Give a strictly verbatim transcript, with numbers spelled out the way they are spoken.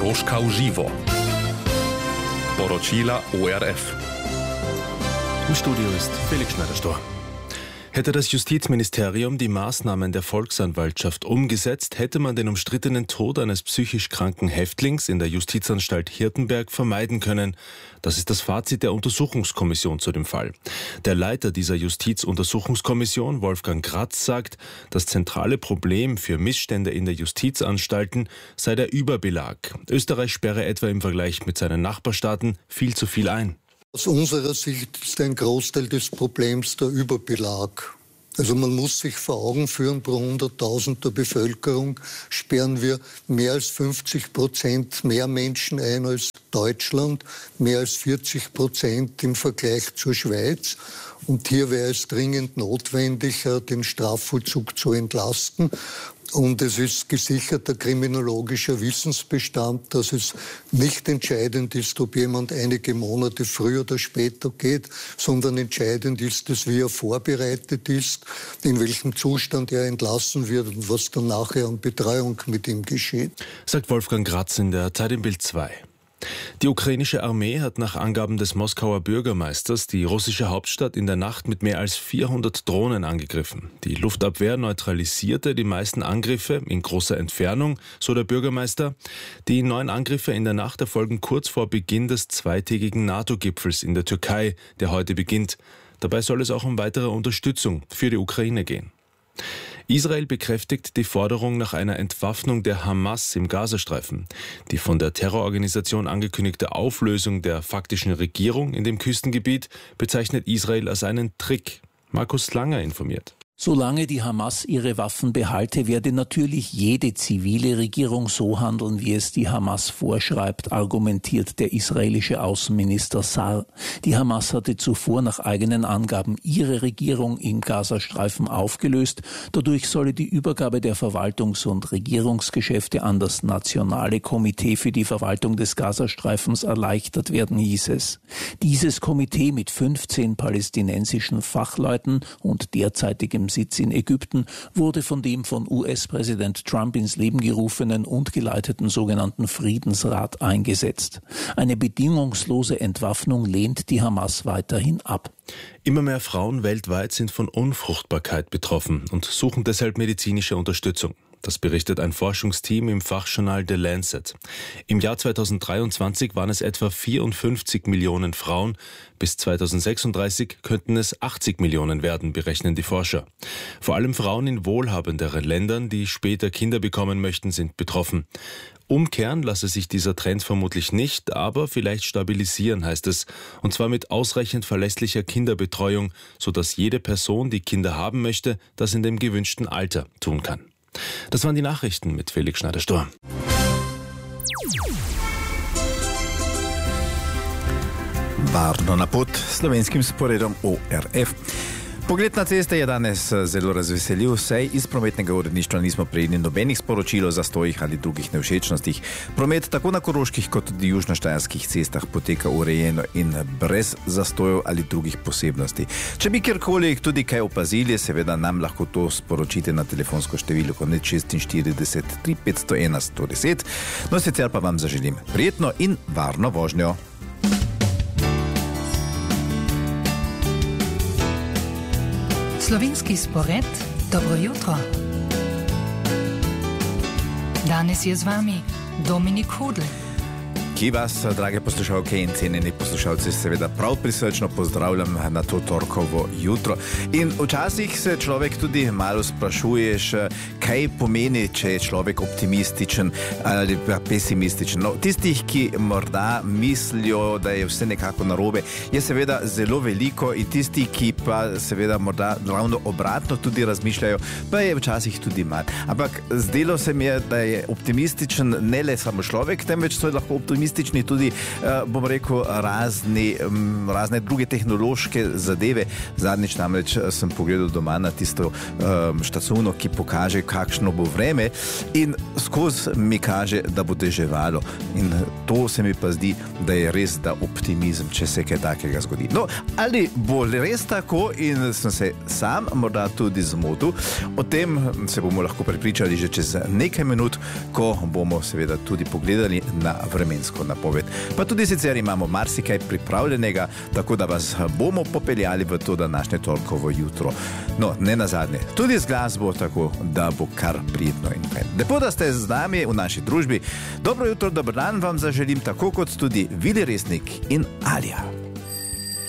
Koroška uživo. Poročila O R F. Im Studio ist Felix Schneider-Stor. Hätte das Justizministerium die Maßnahmen der Volksanwaltschaft umgesetzt, hätte man den umstrittenen Tod eines psychisch kranken Häftlings in der Justizanstalt Hirtenberg vermeiden können. Das ist das Fazit der Untersuchungskommission zu dem Fall. Der Leiter dieser Justizuntersuchungskommission, Wolfgang Gratz, sagt, das zentrale Problem für Missstände in der Justizanstalten sei der Überbelag. Österreich sperre etwa im Vergleich mit seinen Nachbarstaaten viel zu viel ein. Aus unserer Sicht ist ein Großteil des Problems der Überbelag. Also man muss sich vor Augen führen, pro hunderttausend der Bevölkerung sperren wir mehr als fünfzig Prozent mehr Menschen ein als Deutschland, mehr als vierzig Prozent im Vergleich zur Schweiz. Und hier wäre es dringend notwendig, den Strafvollzug zu entlasten. Und es ist gesicherter kriminologischer Wissensbestand, dass es nicht entscheidend ist, ob jemand einige Monate früher oder später geht, sondern entscheidend ist es, wie er vorbereitet ist, in welchem Zustand er entlassen wird und was dann nachher an Betreuung mit ihm geschieht. Sagt Wolfgang Gratz in der Zeit im Bild zwei. Die ukrainische Armee hat nach Angaben des Moskauer Bürgermeisters die russische Hauptstadt in der Nacht mit mehr als vierhundert Drohnen angegriffen. Die Luftabwehr neutralisierte die meisten Angriffe in großer Entfernung, so der Bürgermeister. Die neuen Angriffe in der Nacht erfolgen kurz vor Beginn des zweitägigen NATO-Gipfels in der Türkei, der heute beginnt. Dabei soll es auch um weitere Unterstützung für die Ukraine gehen. Israel bekräftigt die Forderung nach einer Entwaffnung der Hamas im Gazastreifen. Die von der Terrororganisation angekündigte Auflösung der faktischen Regierung in dem Küstengebiet bezeichnet Israel als einen Trick. Markus Langer informiert. Solange die Hamas ihre Waffen behalte, werde natürlich jede zivile Regierung so handeln, wie es die Hamas vorschreibt, argumentiert der israelische Außenminister Sar. Die Hamas hatte zuvor nach eigenen Angaben ihre Regierung im Gazastreifen aufgelöst. Dadurch solle die Übergabe der Verwaltungs- und Regierungsgeschäfte an das Nationale Komitee für die Verwaltung des Gazastreifens erleichtert werden, hieß es. Dieses Komitee mit fünfzehn palästinensischen Fachleuten und derzeitigem Sitz in Ägypten wurde von dem von U S-Präsident Trump ins Leben gerufenen und geleiteten sogenannten Friedensrat eingesetzt. Eine bedingungslose Entwaffnung lehnt die Hamas weiterhin ab. Immer mehr Frauen weltweit sind von Unfruchtbarkeit betroffen und suchen deshalb medizinische Unterstützung. Das berichtet ein Forschungsteam im Fachjournal The Lancet. Im Jahr zweitausenddreiundzwanzig waren es etwa vierundfünfzig Millionen Frauen. Bis zweitausendsechsunddreißig könnten es achtzig Millionen werden, berechnen die Forscher. Vor allem Frauen in wohlhabenderen Ländern, die später Kinder bekommen möchten, sind betroffen. Umkehren lasse sich dieser Trend vermutlich nicht, aber vielleicht stabilisieren, heißt es. Und zwar mit ausreichend verlässlicher Kinderbetreuung, sodass jede Person, die Kinder haben möchte, das in dem gewünschten Alter tun kann. Das waren die Nachrichten mit Felix Schneider-Stor. Varno na pot slovenskim sporedom O R F. Pogled na ceste je danes zelo razveseljiv, saj iz prometnega uredništva nismo prejeli nobenih sporočil o zastojih ali drugih nevšečnostih. Promet tako na koroških kot tudi južnoštajerskih cestah poteka urejeno in brez zastojev ali drugih posebnosti. Če bi kjerkoli tudi kaj opazili, seveda nam lahko to sporočite na telefonsko številko nič šestinštirideset tri petsto ena sto deset. No, sicer pa vam zaželim prijetno in varno vožnjo. Slovenski spored, dobro jutro. Danes je z vami Dominik Hudl. Ki vas, drage poslušalke in cenjeni poslušalci, seveda prav prisrčno pozdravljam na to torkovo jutro. In včasih se človek tudi malo sprašuješ, kaj pomeni, če je človek optimističen ali pesimističen. No, tistih, ki morda mislijo, da je vse nekako narobe, je seveda zelo veliko in tisti, ki pa seveda morda ravno obratno tudi razmišljajo, pa je včasih tudi manj. Ampak zdelo se mi je, da je optimističen ne le samo človek, temveč so lahko optimističen optimistični tudi, bom rekel, razni, razne druge tehnološke zadeve. Zadnjič namreč sem pogledal doma na tisto štacuno, ki pokaže, kakšno bo vreme in skozi mi kaže, da bo deževalo. In to se mi pa zdi, da je res da optimizem, če se kaj takega zgodi. No, ali bo res tako in sem se sam morda tudi zmotil, o tem se bomo lahko prepričali že čez nekaj minut, ko bomo seveda tudi pogledali na vremensko napoved. Pa tudi sicer imamo marsikaj pripravljenega, tako da vas bomo popeljali v to današnje torkovo jutro. No, ne nazadnje, tudi z glasbo, tako da bo kar prijetno in fajn. Lepo, da ste z nami v naši družbi. Dobro jutro, dober dan vam zaželim, tako kot tudi Vili Resnik in Alja.